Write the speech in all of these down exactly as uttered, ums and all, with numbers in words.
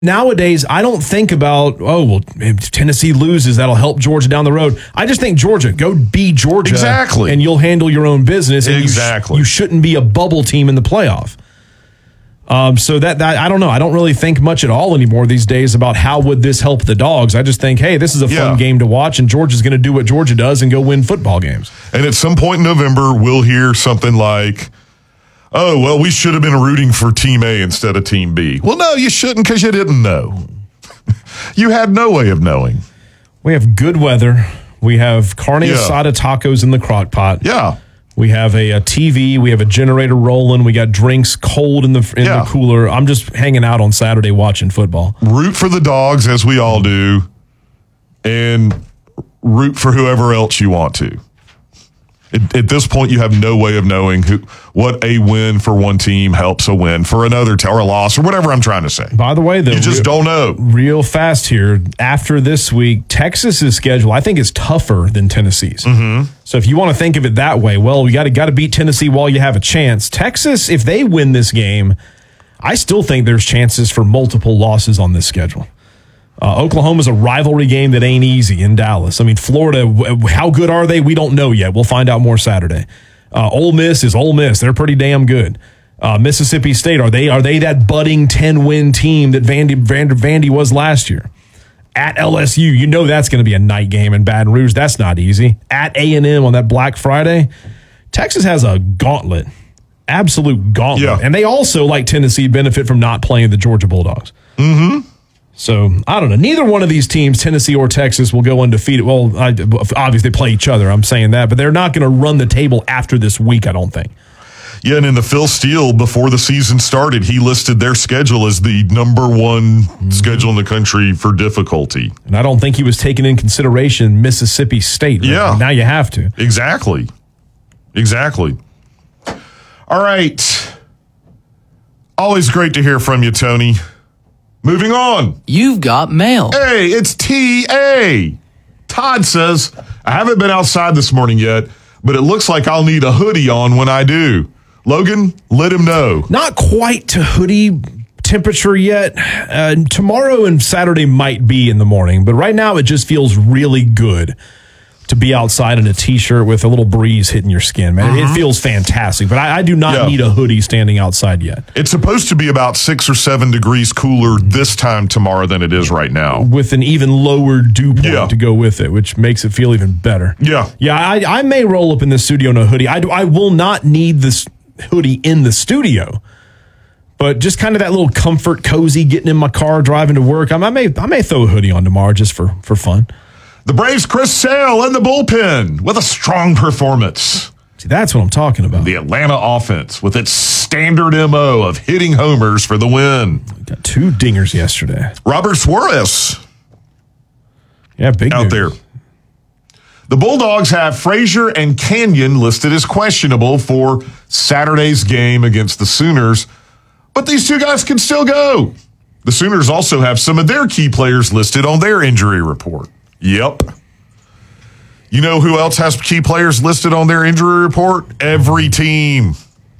nowadays, I don't think about, oh, well, if Tennessee loses, that'll help Georgia down the road. I just think, Georgia, go be Georgia. Exactly. And you'll handle your own business. And exactly. You, sh- you shouldn't be a bubble team in the playoff. Um, so that, that, I don't know. I don't really think much at all anymore these days about how would this help the Dogs. I just think, hey, this is a fun yeah. game to watch, and Georgia's going to do what Georgia does and go win football games. And at some point in November, we'll hear something like, oh, well, we should have been rooting for Team A instead of Team B. Well, no, you shouldn't because you didn't know. You had no way of knowing. We have good weather. We have carne yeah. asada tacos in the crock pot. Yeah. We have a, a T V. We have a generator rolling. We got drinks cold in the in yeah. the cooler. I'm just hanging out on Saturday watching football. Root for the Dogs, as we all do, and root for whoever else you want to. At, at this point, you have no way of knowing who, what a win for one team helps a win for another, t- or a loss, or whatever I'm trying to say. By the way, the you just real, don't know. Real fast here, after this week, Texas's schedule, I think, is tougher than Tennessee's. Mm-hmm. So if you want to think of it that way, well, you got to got to beat Tennessee while you have a chance. Texas, if they win this game, I still think there's chances for multiple losses on this schedule. Uh, Oklahoma's a rivalry game that ain't easy in Dallas. I mean, Florida, w- how good are they? We don't know yet. We'll find out more Saturday. Uh, Ole Miss is Ole Miss. They're pretty damn good. Uh, Mississippi State, are they are they that budding ten-win team that Vandy, Vandy, Vandy was last year? At L S U, you know that's going to be a night game in Baton Rouge. That's not easy. At A and M on that Black Friday, Texas has a gauntlet, absolute gauntlet. Yeah. And they also, like Tennessee, benefit from not playing the Georgia Bulldogs. Mm-hmm. So, I don't know. Neither one of these teams, Tennessee or Texas, will go undefeated. Well, I, obviously, they play each other. I'm saying that. But they're not going to run the table after this week, I don't think. Yeah, and in the Phil Steele, before the season started, he listed their schedule as the number one mm-hmm. schedule in the country for difficulty. And I don't think he was taking in consideration Mississippi State. Right? Yeah. Now you have to. Exactly. Exactly. All right. Always great to hear from you, Tony. Moving on. You've got mail. Hey, it's T A. Todd says, I haven't been outside this morning yet, but it looks like I'll need a hoodie on when I do. Logan, let him know. Not quite to hoodie temperature yet. Uh, tomorrow and Saturday might be in the morning, but right now it just feels really good to be outside in a T-shirt with a little breeze hitting your skin, man. Uh-huh. It feels fantastic, but I, I do not yeah. need a hoodie standing outside yet. It's supposed to be about six or seven degrees cooler this time tomorrow than it is right now. With an even lower dew point yeah. to go with it, which makes it feel even better. Yeah. Yeah, I, I may roll up in the studio in a hoodie. I, do, I will not need this hoodie in the studio, but just kind of that little comfort, cozy, getting in my car, driving to work. I, I may I may throw a hoodie on tomorrow just for, for fun. The Braves' Chris Sale in the bullpen with a strong performance. See, that's what I'm talking about. The Atlanta offense with its standard M O of hitting homers for the win. Got two dingers yesterday. Robert Suarez. Yeah, big out news. there. The Bulldogs have Frazier and Canyon listed as questionable for Saturday's game against the Sooners, but these two guys can still go. The Sooners also have some of their key players listed on their injury report. Yep. You know who else has key players listed on their injury report? Every team.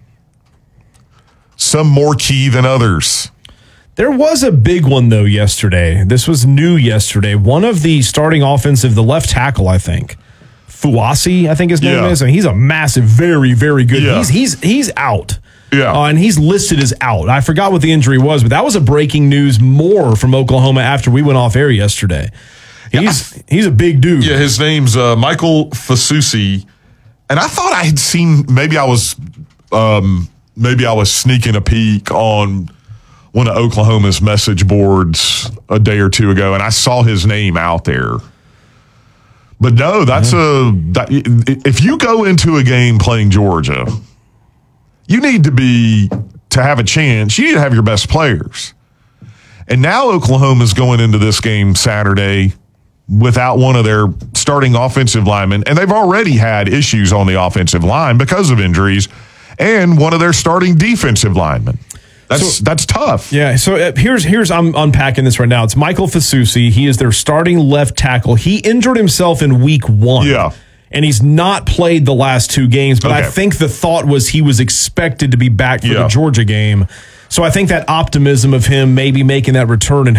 Some more key than others. There was a big one, though, yesterday. This was new yesterday. One of the starting offensive, the left tackle, I think. Fuasi, I think his name yeah. is. I mean, he's a massive, very, very good. Yeah. He's he's he's out. Yeah. Uh, and he's listed as out. I forgot what the injury was, but that was a breaking news more from Oklahoma after we went off air yesterday. He's yeah, I, he's a big dude. Yeah, his name's uh, Michael Fasusi. And I thought I had seen, maybe I was um, maybe I was sneaking a peek on one of Oklahoma's message boards a day or two ago, and I saw his name out there. But no, that's yeah. a that, if you go into a game playing Georgia, you need to be to have a chance. You need to have your best players. And now Oklahoma's going into this game Saturday without one of their starting offensive linemen, and they've already had issues on the offensive line because of injuries, and one of their starting defensive linemen. That's so, that's tough. Yeah, so uh, here's here's I'm unpacking this right now. It's Michael Fasusi. He is their starting left tackle. He injured himself in week one. Yeah. And he's not played the last two games, but okay. I think the thought was he was expected to be back for yeah. the Georgia game. So I think that optimism of him maybe making that return and